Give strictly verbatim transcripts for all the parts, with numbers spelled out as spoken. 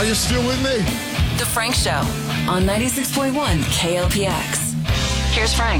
Are you still with me? The Frank Show on ninety-six point one K L P X. Here's Frank.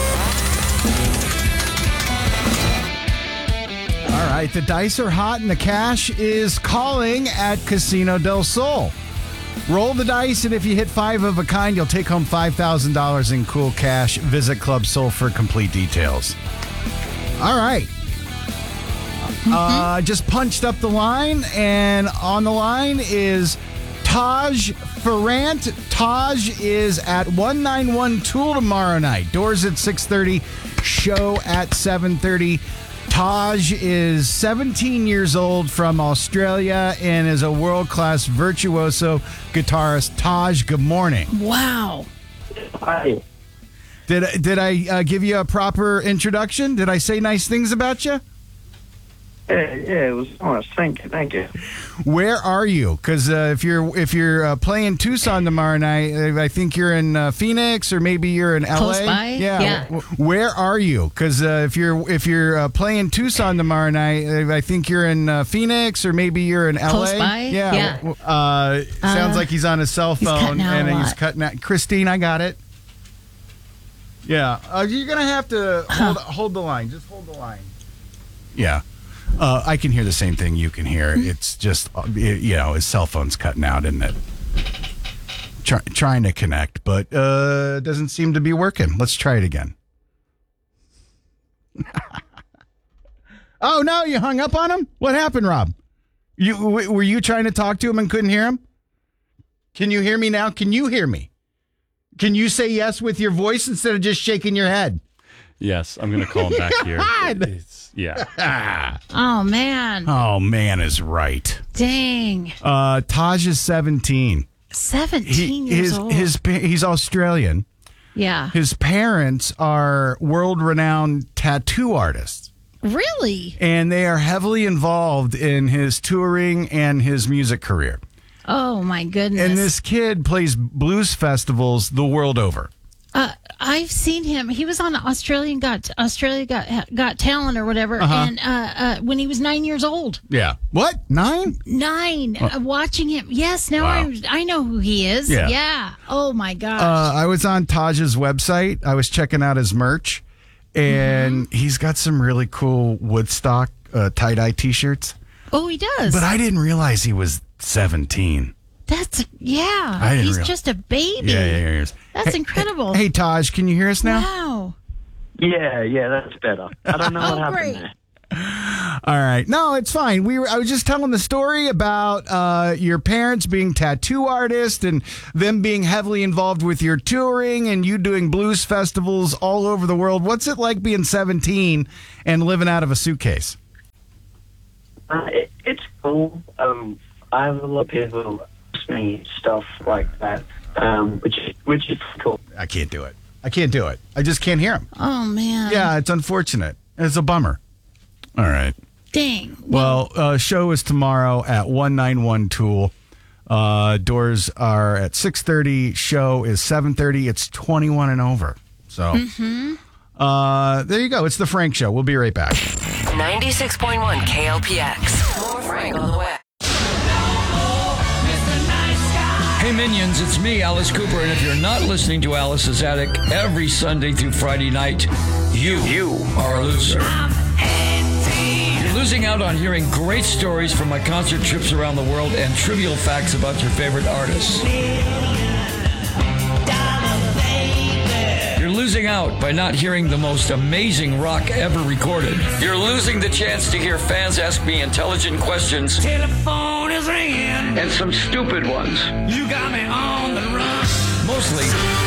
All right, the dice are hot and the cash is calling at Casino del Sol. Roll the dice, and if you hit five of a kind, you'll take home five thousand dollars in cool cash. Visit Club Sol for complete details. All right. Mm-hmm. Uh, just punched up the line, and on the line is Taj Ferrant. Taj is at one ninety-one Tool tomorrow night. Doors at six thirty, show at seven thirty. Taj is seventeen years old from Australia and is a world-class virtuoso guitarist. Taj, good morning. Wow. Hi. Did, did I uh, give you a proper introduction? Did I say nice things about you? Yeah, yeah, it was nice. Thank you, thank you. Where are you? Because uh, if you're if you're uh, playing Tucson tomorrow night, uh, I think you're in uh, Phoenix, or maybe you're in L A. Close by? Yeah. Yeah. W- Where are you? Because uh, if you're if you're uh, playing Tucson tomorrow night, uh, I think you're in uh, Phoenix, or maybe you're in L A. Close by? Yeah. Yeah. W- Uh, sounds Uh, like he's on his cell he's phone, cutting out and a he's lot. cutting out. Christine, I got it. Yeah. Uh, you're gonna have to hold hold the line. Just hold the line. Yeah. Uh, I can hear the same thing you can hear. It's just, uh, you know, his cell phone's cutting out, isn't it? Try, trying to connect, but uh, it doesn't seem to be working. Let's try it again. Oh, no, you hung up on him? What happened, Rob? You w- Were you trying to talk to him and couldn't hear him? Can you hear me now? Can you hear me? Can you say yes with your voice instead of just shaking your head? Yes, I'm going to call him back here. It's, yeah. Oh, man. Oh, man is right. Dang. Uh, Taj is seventeen. seventeen He- years his, old. his pa- he's Australian. yeah. His parents are world-renowned tattoo artists, Really? and they are heavily involved in his touring and his music career. Oh, my goodness. And this kid plays blues festivals the world over. Uh, I've seen him. He was on Australian Got Australia Got Got Talent or whatever, Uh-huh. and uh, uh, when he was nine years old. Yeah. What? Nine? Nine. Uh, watching him. Yes. Now Wow. I I know who he is. Yeah. Yeah. Oh my gosh. Uh, I was on Taj's website. I was checking out his merch, and Mm-hmm. he's got some really cool Woodstock uh, tie-dye T-shirts. oh, he does. But I didn't realize he was seventeen. That's yeah. I didn't He's real- just a baby. Yeah, yeah, yeah. yeah. That's Hey, incredible. Hey, Taj, can you hear us now? Wow. Yeah, yeah, that's better. I don't know what Oh, happened great. there. All right. No, it's fine. We were, I was just telling the story about uh, your parents being tattoo artists and them being heavily involved with your touring and you doing blues festivals all over the world. What's it like being seventeen and living out of a suitcase? Uh, it, it's cool. Um, I have a lot of people who ask me stuff like that, um, which which is cool. I can't do it. I can't do it. I just can't hear them. Oh man. Yeah, it's unfortunate. It's a bummer. All right. Dang. Well, uh, show is tomorrow at one ninety-one Tool. Uh, doors are at six thirty. Show is seven thirty. It's twenty-one and over. So uh, there you go. It's the Frank Show. We'll be right back. ninety-six point one K L P X. More Frank on the way. Hey Minions, it's me, Alice Cooper, and if you're not listening to Alice's Attic every Sunday through Friday night, you, you are a loser. You're losing out on hearing great stories from my concert trips around the world and trivial facts about your favorite artists. You're losing out by not hearing the most amazing rock ever recorded. You're losing the chance to hear fans ask me intelligent questions. Telephone is ringing. And some stupid ones. You got me on the run. Mostly,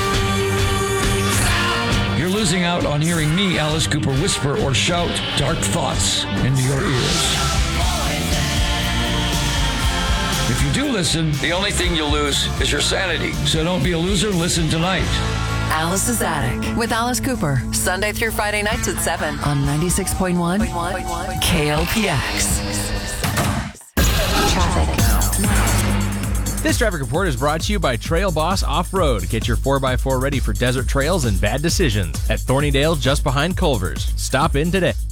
you're losing out on hearing me, Alice Cooper, whisper or shout dark thoughts into your ears. If you do listen, the only thing you'll lose is your sanity. So don't be a loser, listen tonight. Alice's Attic with Alice Cooper. Sunday through Friday nights at seven on ninety-six point one K L P X. Traffic. This traffic report is brought to you by Trail Boss Off-Road. Get your four by four ready for desert trails and bad decisions at Thornydale just behind Culver's. Stop in today.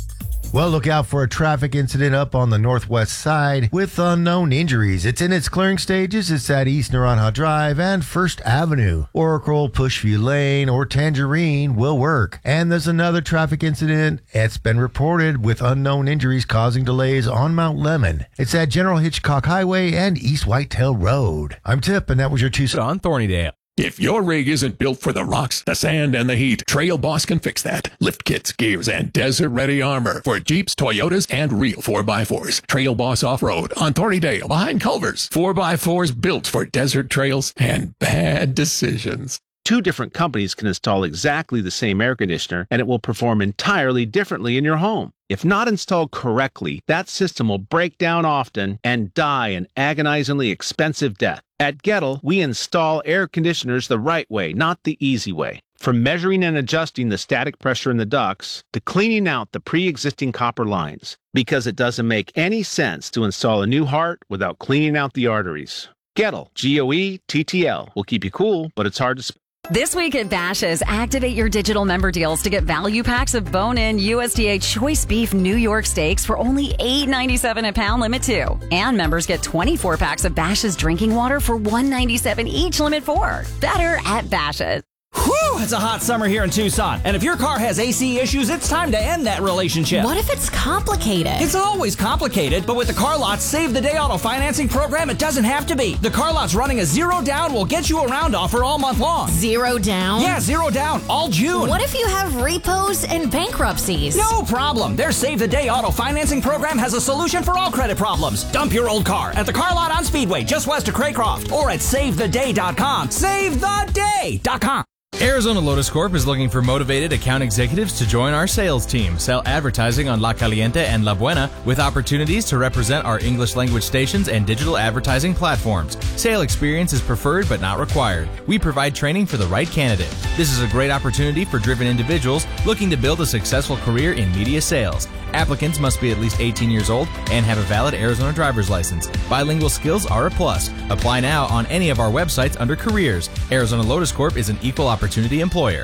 Well, look out for a traffic incident up on the northwest side with unknown injuries. It's in its clearing stages. It's at East Naranja Drive and First Avenue. Oracle, Pushview Lane, or Tangerine will work. And there's another traffic incident. It's been reported with unknown injuries causing delays on Mount Lemon. It's at General Hitchcock Highway and East Whitetail Road. I'm Tip, and that was your two on Thornydale. If your rig isn't built for the rocks, the sand, and the heat, Trail Boss can fix that. Lift kits, gears, and desert-ready armor for Jeeps, Toyotas, and real four by fours. Trail Boss Off-Road on Thornydale behind Culver's. four by fours built for desert trails and bad decisions. Two different companies can install exactly the same air conditioner, and it will perform entirely differently in your home. If not installed correctly, that system will break down often and die an agonizingly expensive death. At Gettle, we install air conditioners the right way, not the easy way. From measuring and adjusting the static pressure in the ducts to cleaning out the pre-existing copper lines, because it doesn't make any sense to install a new heart without cleaning out the arteries. Gettle, G O E T T L, will keep you cool, but it's hard to spell. This week at Bash's', activate your digital member deals to get value packs of bone-in U S D A choice beef New York steaks for only eight ninety-seven a pound, limit two. And members get twenty-four packs of Bash's' drinking water for one ninety-seven each, limit four. Better at Bash's'. Whew, it's a hot summer here in Tucson. And if your car has A C issues, it's time to end that relationship. What if it's complicated? It's always complicated, but with the Car Lot's Save the Day auto financing program, it doesn't have to be. The Car Lot's running a zero down will get you around offer all month long. Zero down? Yeah, zero down, all June. What if you have repos and bankruptcies? No problem. Their Save the Day auto financing program has a solution for all credit problems. Dump your old car at the Car Lot on Speedway, just west of Craycroft, or at save the day dot com. save the day dot com. Arizona Lotus Corp is looking for motivated account executives to join our sales team, sell advertising on La Caliente and La Buena, with opportunities to represent our English language stations and digital advertising platforms. Sale experience is preferred but not required. We provide training for the right candidate. This is a great opportunity for driven individuals looking to build a successful career in media sales. Applicants must be at least eighteen years old and have a valid Arizona driver's license. Bilingual skills are a plus. Apply now on any of our websites under careers. Arizona Lotus Corp is an equal opportunity employer.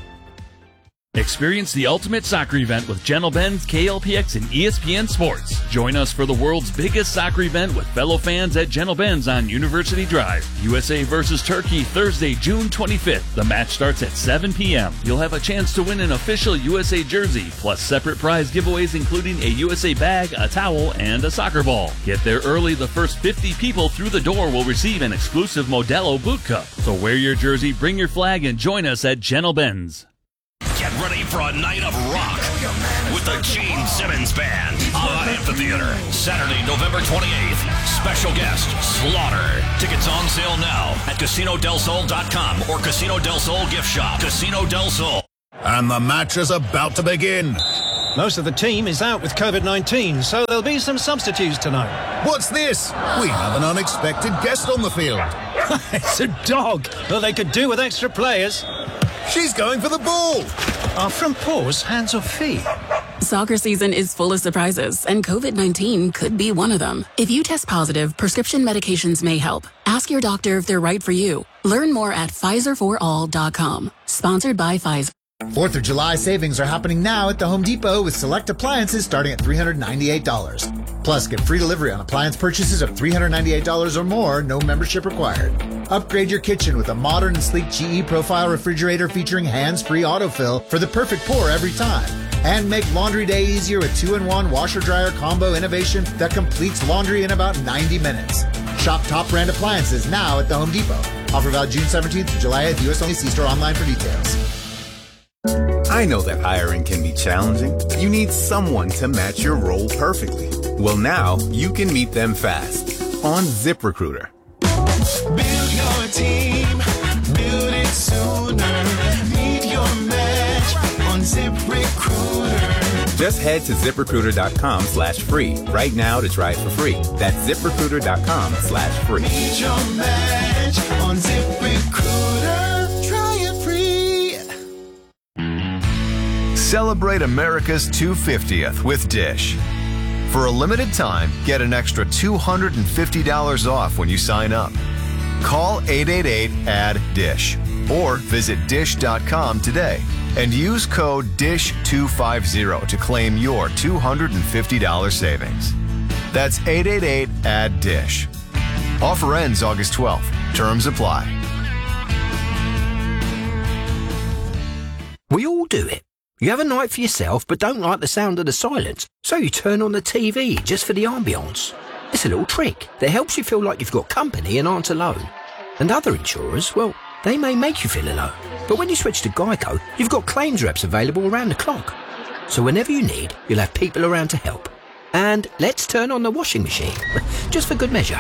Experience the ultimate soccer event with Gentle Ben's, K L P X, and E S P N Sports. Join us for the world's biggest soccer event with fellow fans at Gentle Ben's on University Drive. U S A versus Turkey, Thursday, June twenty-fifth. The match starts at seven p.m. You'll have a chance to win an official U S A jersey, plus separate prize giveaways including a U S A bag, a towel, and a soccer ball. Get there early. The first fifty people through the door will receive an exclusive Modelo boot cup. So wear your jersey, bring your flag, and join us at Gentle Ben's. Get ready for a night of rock with the Gene Simmons Band on Amphitheater. Saturday, November twenty-eighth. Special guest, Slaughter. Tickets on sale now at Casino Del Sol dot com or Casino Del Sol gift shop. Casino Del Sol. And the match is about to begin. Most of the team is out with COVID nineteen, so there'll be some substitutes tonight. What's this? We have an unexpected guest on the field. It's a dog. Well, they could do with extra players. She's going for the ball. Are from paws, hands or feet? Soccer season is full of surprises, and COVID nineteen could be one of them. If you test positive, prescription medications may help. Ask your doctor if they're right for you. Learn more at Pfizer for all dot com. Sponsored by Pfizer. fourth of July savings are happening now at the Home Depot with select appliances starting at three hundred ninety-eight dollars. Plus, get free delivery on appliance purchases of three hundred ninety-eight dollars or more, no membership required. Upgrade your kitchen with a modern and sleek G E Profile refrigerator featuring hands-free autofill for the perfect pour every time. And make laundry day easier with two in one washer-dryer combo innovation that completes laundry in about ninety minutes. Shop top brand appliances now at the Home Depot. Offer valid June seventeenth to July eighth. U S only. See store online for details. I know that hiring can be challenging. You need someone to match your role perfectly. Well, now you can meet them fast on ZipRecruiter. Build your team, build it sooner. Meet your match on ZipRecruiter. Just head to ZipRecruiter.com slash free right now to try it for free. That's ZipRecruiter.com slash free. Meet your match on ZipRecruiter. Try it free. Celebrate America's two hundred fiftieth with Dish. For a limited time, get an extra two hundred fifty dollars off when you sign up. Call eight eight eight, A D D, DISH or visit dish dot com today. and use code D I S H two fifty to claim your two hundred fifty dollars savings. That's eight eight eight, A D D I S H. Offer ends August twelfth. Terms apply. We all do it. You have a night for yourself but don't like the sound of the silence, so you turn on the T V just for the ambience. It's a little trick that helps you feel like you've got company and aren't alone. And other insurers, well, they may make you feel alone. But when you switch to Geico, you've got claims reps available around the clock. So whenever you need, you'll have people around to help. And let's turn on the washing machine, just for good measure.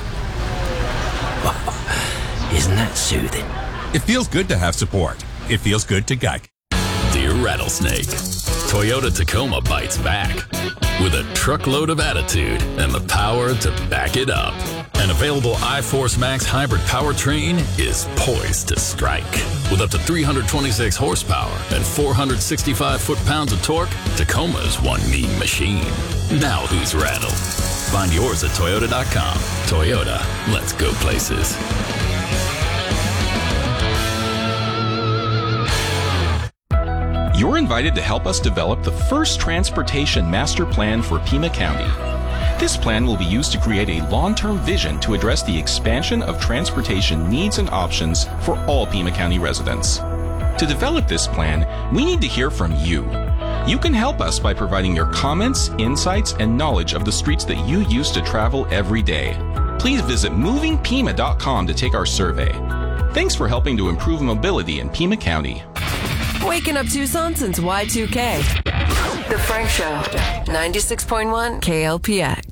Oh, isn't that soothing? It feels good to have support. It feels good to Geico. Dear Rattlesnake, Toyota Tacoma bites back with a truckload of attitude and the power to back it up. An available iForce Max hybrid powertrain is poised to strike. With up to three hundred twenty-six horsepower and four hundred sixty-five foot-pounds of torque, Tacoma's one mean machine. Now who's rattled? Find yours at Toyota dot com. Toyota, let's go places. You're invited to help us develop the first transportation master plan for Pima County. This plan will be used to create a long-term vision to address the expansion of transportation needs and options for all Pima County residents. To develop this plan, we need to hear from you. You can help us by providing your comments, insights, and knowledge of the streets that you use to travel every day. Please visit moving pima dot com to take our survey. Thanks for helping to improve mobility in Pima County. Waking up Tucson since Y two K. The Frank Show, ninety-six point one K L P X.